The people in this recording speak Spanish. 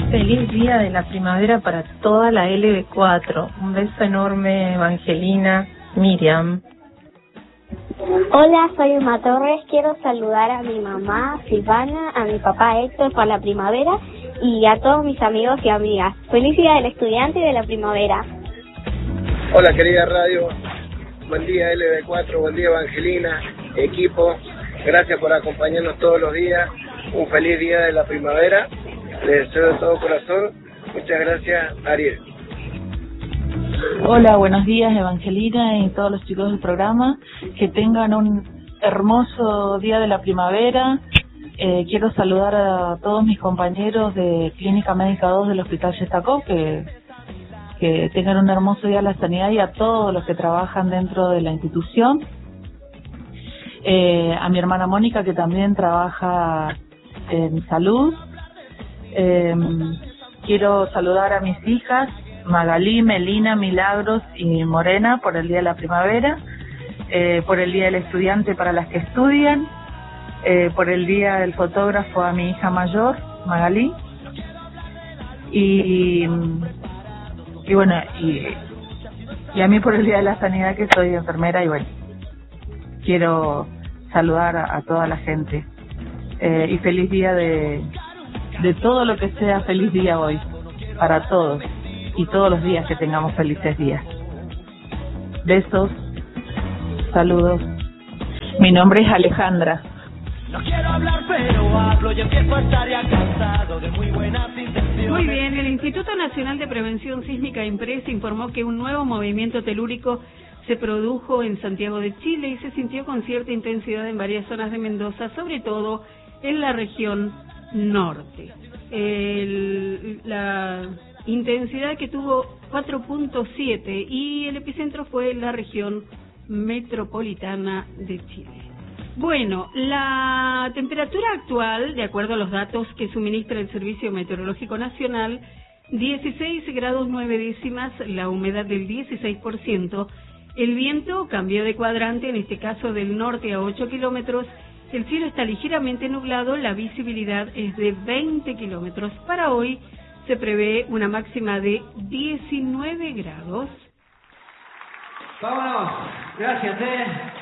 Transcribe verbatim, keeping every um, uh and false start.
Feliz día de la primavera para toda la L B cuatro. Un beso enorme, Evangelina, Miriam. Hola, soy Emma Torres. Quiero saludar a mi mamá, Silvana, a mi papá Héctor por la primavera y a todos mis amigos y amigas. Feliz día del estudiante y de la primavera. Hola, querida radio. Buen día, L B cuatro. Buen día, Evangelina, equipo. Gracias por acompañarnos todos los días. Un feliz día de la primavera. Les deseo de todo corazón. Muchas gracias, Ariel. Hola, buenos días, Evangelina y todos los chicos del programa. Que tengan un hermoso día de la primavera. Eh, quiero saludar a todos mis compañeros de Clínica Médica dos del Hospital Yestakov, que, que tengan un hermoso día de la sanidad, y a todos los que trabajan dentro de la institución. Eh, a mi hermana Mónica, que también trabaja en salud. Eh, quiero saludar a mis hijas Magalí, Melina, Milagros y Morena por el Día de la Primavera, eh, por el Día del Estudiante para las que estudian, eh, por el Día del Fotógrafo a mi hija mayor, Magalí, y, y bueno, y, y a mí por el Día de la Sanidad, que soy enfermera, y bueno, quiero saludar a, a toda la gente, eh, y feliz día de, de todo lo que sea feliz día hoy, para todos. Y todos los días que tengamos felices días. Besos, saludos. Mi nombre es Alejandra. No quiero hablar, pero hablo y empiezo a estar ya cansado de muy buenas intenciones. Muy bien, el Instituto Nacional de Prevención Sísmica INPRES informó que un nuevo movimiento telúrico se produjo en Santiago de Chile y se sintió con cierta intensidad en varias zonas de Mendoza, sobre todo en la región norte. El, la intensidad que tuvo cuatro punto siete y el epicentro fue la región metropolitana de Chile. Bueno, la temperatura actual, de acuerdo a los datos que suministra el Servicio Meteorológico Nacional, dieciséis grados nueve décimas, la humedad del dieciséis por ciento, el viento cambió de cuadrante, en este caso del norte a ocho kilómetros, el cielo está ligeramente nublado, la visibilidad es de veinte kilómetros. Para hoy se prevé una máxima de diecinueve grados. Vámonos, gracias, eh.